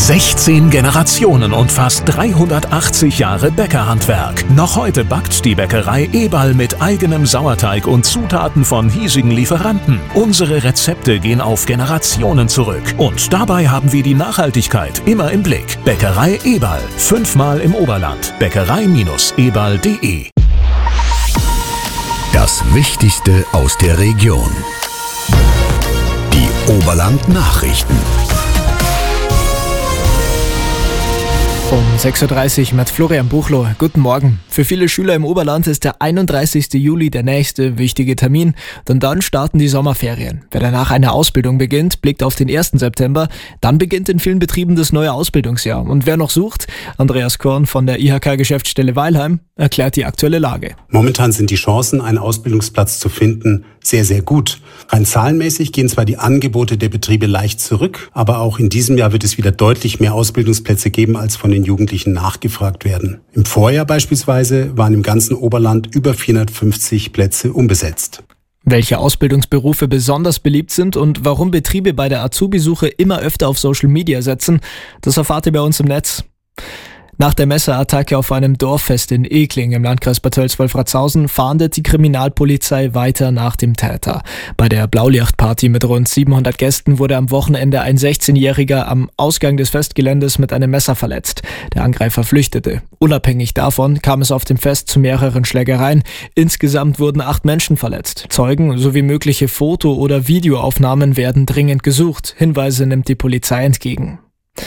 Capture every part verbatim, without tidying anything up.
sechzehn Generationen und fast dreihundertachtzig Jahre Bäckerhandwerk. Noch heute backt die Bäckerei Eberl mit eigenem Sauerteig und Zutaten von hiesigen Lieferanten. Unsere Rezepte gehen auf Generationen zurück. Und dabei haben wir die Nachhaltigkeit immer im Blick. Bäckerei Eberl. Fünfmal im Oberland. Bäckerei eberl punkt de. Das Wichtigste aus der Region. Die Oberland-Nachrichten. Um sechs Uhr dreißig mit Florian Buchloh. Guten Morgen. Für viele Schüler im Oberland ist der einunddreißigsten Juli der nächste wichtige Termin, denn dann starten die Sommerferien. Wer danach eine Ausbildung beginnt, blickt auf den ersten September. Dann beginnt in vielen Betrieben das neue Ausbildungsjahr. Und wer noch sucht, Andreas Korn von der I H K-Geschäftsstelle Weilheim erklärt die aktuelle Lage. Momentan sind die Chancen, einen Ausbildungsplatz zu finden, sehr, sehr gut. Rein zahlenmäßig gehen zwar die Angebote der Betriebe leicht zurück, aber auch in diesem Jahr wird es wieder deutlich mehr Ausbildungsplätze geben, als von den Jugendlichen nachgefragt werden. Im Vorjahr beispielsweise waren im ganzen Oberland über vierhundertfünfzig Plätze unbesetzt. Welche Ausbildungsberufe besonders beliebt sind und warum Betriebe bei der Azubi-Suche immer öfter auf Social Media setzen, das erfahrt ihr bei uns im Netz. Nach der Messerattacke auf einem Dorffest in Ekling im Landkreis Bad Tölz-Wolfratshausen fahndet die Kriminalpolizei weiter nach dem Täter. Bei der Blaulichtparty mit rund siebenhundert Gästen wurde am Wochenende ein sechzehnjähriger am Ausgang des Festgeländes mit einem Messer verletzt. Der Angreifer flüchtete. Unabhängig davon kam es auf dem Fest zu mehreren Schlägereien. Insgesamt wurden acht Menschen verletzt. Zeugen sowie mögliche Foto- oder Videoaufnahmen werden dringend gesucht. Hinweise nimmt die Polizei entgegen.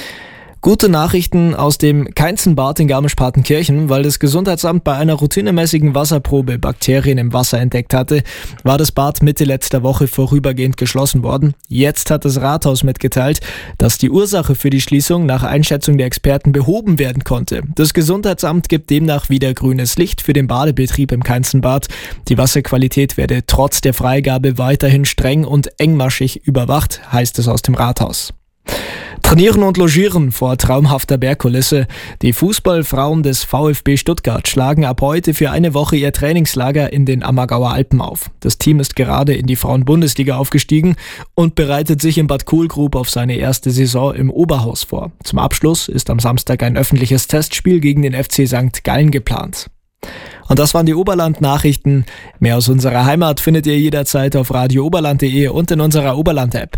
Gute Nachrichten aus dem Keinzenbad in Garmisch-Partenkirchen. Weil das Gesundheitsamt bei einer routinemäßigen Wasserprobe Bakterien im Wasser entdeckt hatte, war das Bad Mitte letzter Woche vorübergehend geschlossen worden. Jetzt hat das Rathaus mitgeteilt, dass die Ursache für die Schließung nach Einschätzung der Experten behoben werden konnte. Das Gesundheitsamt gibt demnach wieder grünes Licht für den Badebetrieb im Keinzenbad. Die Wasserqualität werde trotz der Freigabe weiterhin streng und engmaschig überwacht, heißt es aus dem Rathaus. Trainieren und logieren vor traumhafter Bergkulisse. Die Fußballfrauen des VfB Stuttgart schlagen ab heute für eine Woche ihr Trainingslager in den Ammergauer Alpen auf. Das Team ist gerade in die Frauen-Bundesliga aufgestiegen und bereitet sich in Bad Kohlgrub auf seine erste Saison im Oberhaus vor. Zum Abschluss ist am Samstag ein öffentliches Testspiel gegen den F C Sankt Gallen geplant. Und das waren die Oberland-Nachrichten. Mehr aus unserer Heimat findet ihr jederzeit auf radio oberland punkt de und in unserer Oberland-App.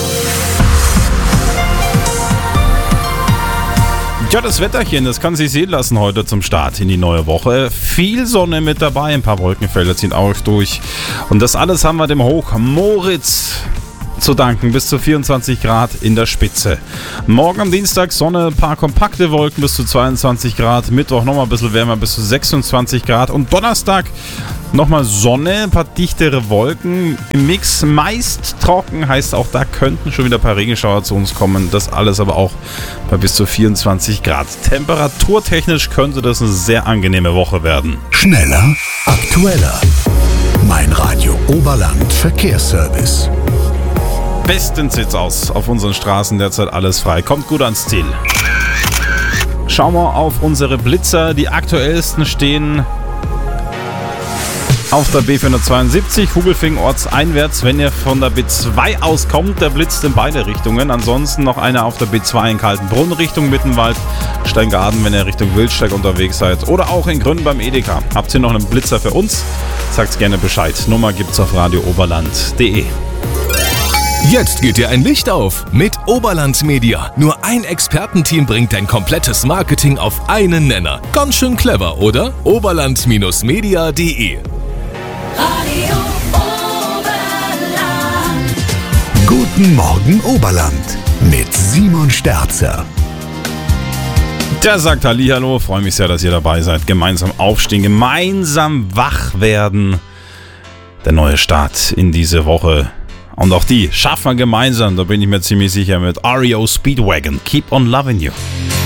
Ja, das Wetterchen, das kann sich sehen lassen heute zum Start in die neue Woche. Viel Sonne mit dabei, ein paar Wolkenfelder ziehen auch durch. Und das alles haben wir dem Hoch Moritz zu danken, bis zu vierundzwanzig Grad in der Spitze. Morgen am Dienstag Sonne, ein paar kompakte Wolken bis zu zweiundzwanzig Grad. Mittwoch nochmal ein bisschen wärmer bis zu sechsundzwanzig Grad. Und Donnerstag nochmal Sonne, ein paar dichtere Wolken. Im Mix meist trocken, heißt auch da könnten schon wieder ein paar Regenschauer zu uns kommen. Das alles aber auch bei bis zu vierundzwanzig Grad. Temperaturtechnisch könnte das eine sehr angenehme Woche werden. Schneller, aktueller. Mein Radio Oberland Verkehrsservice. Bestens sieht's aus. Auf unseren Straßen derzeit alles frei. Kommt gut ans Ziel. Schauen wir auf unsere Blitzer. Die aktuellsten stehen auf der B vierhundertzweiundsiebzig, Hugelfing ortseinwärts. Wenn ihr von der B zwei auskommt, der blitzt in beide Richtungen. Ansonsten noch einer auf der B zwei in Kaltenbrunn Richtung Mittenwald, Steingaden, wenn ihr Richtung Wildsteig unterwegs seid. Oder auch in Grün beim Edeka. Habt ihr noch einen Blitzer für uns? Sagt gerne Bescheid. Nummer gibt's auf radio oberland punkt de. Jetzt geht dir ein Licht auf mit Oberland Media. Nur ein Expertenteam bringt dein komplettes Marketing auf einen Nenner. Ganz schön clever, oder? oberland Media punkt de. Radio Oberland. Guten Morgen Oberland mit Simon Sterzer. Der sagt Hallihallo, freue mich sehr, dass ihr dabei seid. Gemeinsam aufstehen, gemeinsam wach werden. Der neue Start in diese Woche. Und auch die schaffen wir gemeinsam, da bin ich mir ziemlich sicher, mit R E O Speedwagon. Keep on loving you.